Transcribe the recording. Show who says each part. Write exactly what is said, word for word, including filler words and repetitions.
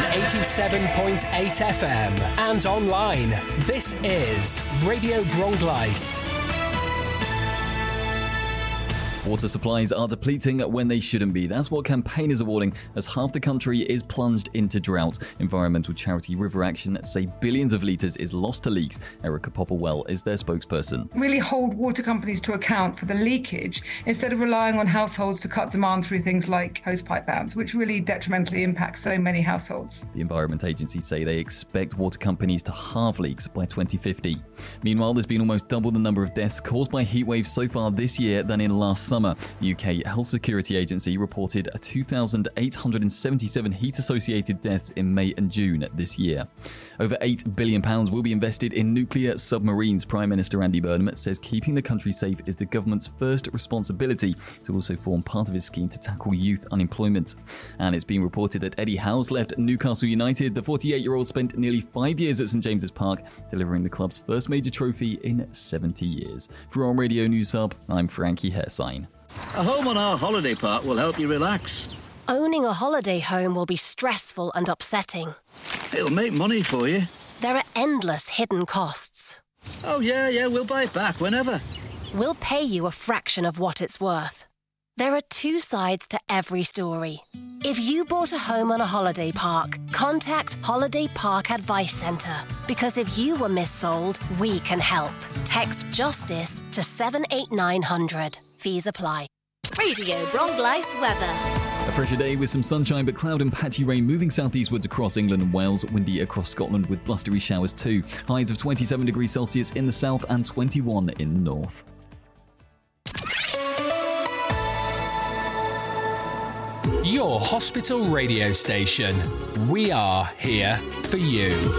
Speaker 1: eighty-seven point eight F M and online. This is Radio Bronglice.
Speaker 2: Water supplies are depleting when they shouldn't be. That's what campaigners are warning as half the country is plunged into drought. Environmental charity River Action say billions of litres is lost to leaks. Erica Popplewell is their spokesperson.
Speaker 3: Really hold water companies to account for the leakage instead of relying on households to cut demand through things like hosepipe bans, which really detrimentally impact so many households.
Speaker 2: The Environment Agency say they expect water companies to halve leaks by twenty fifty. Meanwhile, there's been almost double the number of deaths caused by heat waves so far this year than in last summer. The U K Health Security Agency reported two thousand eight hundred seventy-seven heat-associated deaths in May and June this year. Over eight billion pounds will be invested in nuclear submarines. Prime Minister Andy Burnham says keeping the country safe is the government's first responsibility. To also form part of his scheme to tackle youth unemployment. And it's been reported that Eddie Howe's left Newcastle United. The forty-eight-year-old spent nearly five years at St James's Park, delivering the club's first major trophy in seventy years. For On Radio News Hub, I'm Frankie Hairsign.
Speaker 4: A home on our holiday park will help you relax.
Speaker 5: Owning a holiday home will be stressful and upsetting.
Speaker 4: It'll make money for you.
Speaker 5: There are endless hidden costs.
Speaker 4: Oh, yeah, yeah, we'll buy it back whenever.
Speaker 5: We'll pay you a fraction of what it's worth. There are two sides to every story. If you bought a home on a holiday park, contact Holiday Park Advice Centre. Because if you were missold, we can help. Text JUSTICE to seven eight nine hundred. Fees apply.
Speaker 6: Radio Bronglice weather.
Speaker 2: A fresher day with some sunshine but cloud and patchy rain moving southeastwards across England and Wales. Windy across Scotland with blustery showers too. Highs of twenty-seven degrees Celsius in the south and twenty-one in the north.
Speaker 1: Your hospital radio station. We are here for you.